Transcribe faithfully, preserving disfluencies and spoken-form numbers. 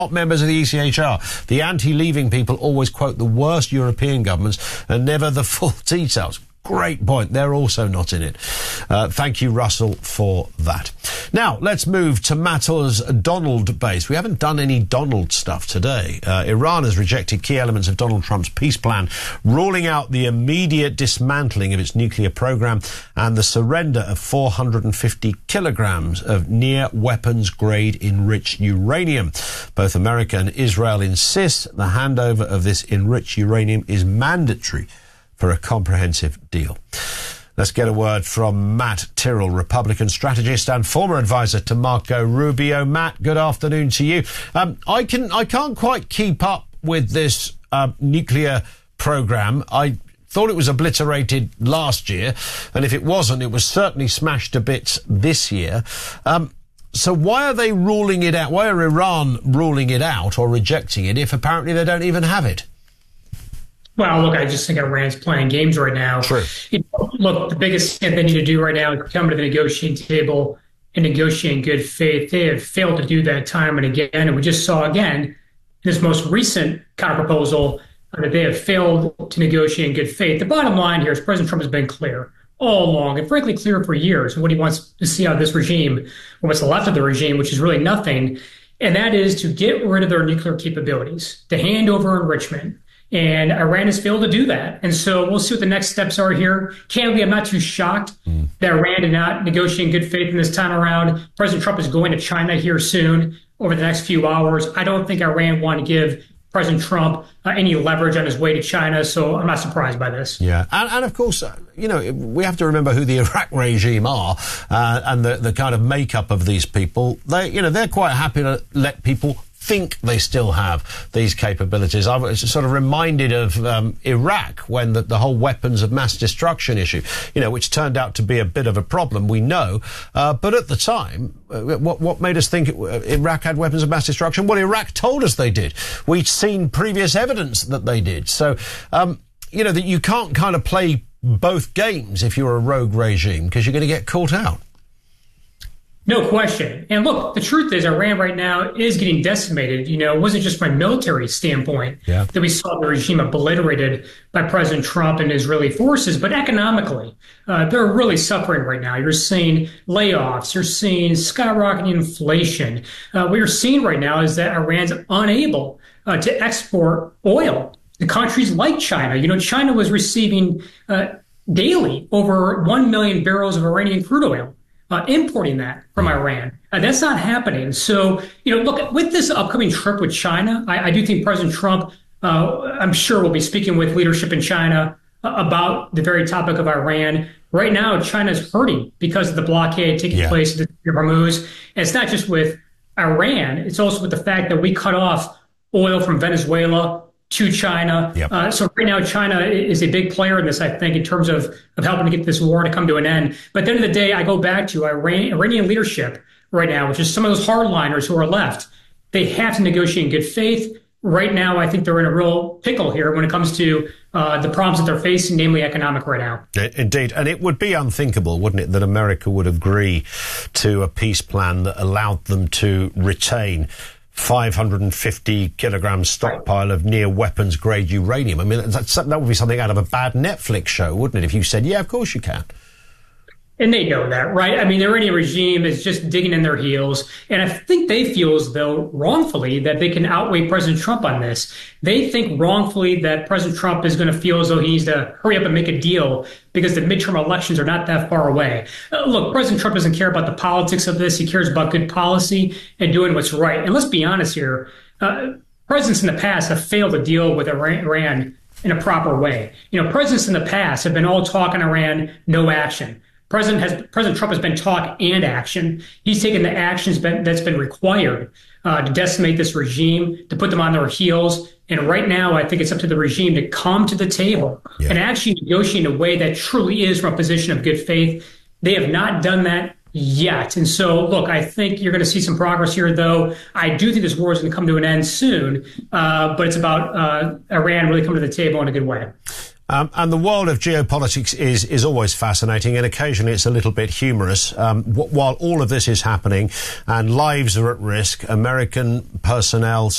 members of the E C H R. The anti-leaving people always quote the worst European governments and never the full details. Great point. They're also not in it. Uh, thank you, Russell, for that. Now, let's move to Matt's Donald base. We haven't done any Donald stuff today. Uh, Iran has rejected key elements of Donald Trump's peace plan, ruling out the immediate dismantling of its nuclear program and the surrender of four hundred fifty kilograms of near-weapons-grade enriched uranium. Both America and Israel insist the handover of this enriched uranium is mandatory for a comprehensive deal. Let's get a word from Matt Tyrrell, Republican strategist and former advisor to Marco Rubio. Matt, good afternoon to you. Um, I can I can't quite keep up with this uh, nuclear program. I thought it was obliterated last year, and if it wasn't, it was certainly smashed to bits this year. Um, so why are they ruling it out? Why are Iran ruling it out or rejecting it if apparently they don't even have it? Well, look, I just think Iran's playing games right now. True. You know, look, the biggest thing they need to do right now is come to the negotiating table and negotiate in good faith. They have failed to do that time and again. And we just saw again, this most recent counterproposal, uh, that they have failed to negotiate in good faith. The bottom line here is President Trump has been clear all along, and frankly clear for years, what he wants to see out of this regime, or what's left of the regime, which is really nothing. And that is to get rid of their nuclear capabilities, to hand over enrichment. And Iran has failed to do that. And so we'll see what the next steps are here. Candidly, I'm not too shocked mm. that Iran did not negotiate in good faith in this time around. President Trump is going to China here soon over the next few hours. I don't think Iran want to give President Trump uh, any leverage on his way to China, so I'm not surprised by this. Yeah, and, and of course, uh, you know, we have to remember who the Iraq regime are uh, and the, the kind of makeup of these people. They, you know, they're quite happy to let people think they still have these capabilities. I was sort of reminded of um, Iraq when the, the whole weapons of mass destruction issue, you know, which turned out to be a bit of a problem, we know. Uh, but at the time, uh, what, what made us think it, uh, Iraq had weapons of mass destruction? Well, Iraq told us they did. We'd seen previous evidence that they did. So, um, you know, that you can't kind of play both games if you're a rogue regime because you're going to get caught out. No question. And look, the truth is Iran right now is getting decimated. You know, it wasn't just from a military standpoint yeah. that we saw the regime obliterated by President Trump and Israeli forces, but economically, uh, they're really suffering right now. You're seeing layoffs. You're seeing skyrocketing inflation. Uh, what you're seeing right now is that Iran's unable uh, to export oil to countries like China. You know, China was receiving uh, daily over one million barrels of Iranian crude oil. Uh, importing that from Iran. Uh, that's not happening. So, you know, look, with this upcoming trip with China, I, I do think President Trump, uh, I'm sure, will be speaking with leadership in China uh, about the very topic of Iran. Right now, China's hurting because of the blockade taking yeah. place at the Hormuz. And it's not just with Iran. It's also with the fact that we cut off oil from Venezuela to China. Yep. Uh, so right now, China is a big player in this, I think, in terms of, of helping to get this war to come to an end. But at the end of the day, I go back to Iran, Iranian leadership right now, which is some of those hardliners who are left. They have to negotiate in good faith. Right now, I think they're in a real pickle here when it comes to uh, the problems that they're facing, namely economic right now. Indeed. And it would be unthinkable, wouldn't it, that America would agree to a peace plan that allowed them to retain five hundred fifty kilogram stockpile of near weapons grade uranium. I mean, that's, that would be something out of a bad Netflix show, wouldn't it? If you said, yeah, of course you can. And they know that, right? I mean, the Iranian regime is just digging in their heels. And I think they feel as though wrongfully that they can outweigh President Trump on this. They think wrongfully that President Trump is going to feel as though he needs to hurry up and make a deal because the midterm elections are not that far away. Uh, look, President Trump doesn't care about the politics of this. He cares about good policy and doing what's right. And let's be honest here. Uh, presidents in the past have failed to deal with Iran in a proper way. You know, presidents in the past have been all talk on Iran, no action. President has President Trump has been talk and action. He's taken the actions been, that's been required uh, to decimate this regime, to put them on their heels. And right now, I think it's up to the regime to come to the table yeah. and actually negotiate in a way that truly is from a position of good faith. They have not done that yet. And so, look, I think you're going to see some progress here, though. I do think this war is going to come to an end soon, uh, but it's about uh, Iran really coming to the table in a good way. Um, and the world of geopolitics is, is always fascinating, and occasionally it's a little bit humorous. Um, w- while all of this is happening and lives are at risk, American personnel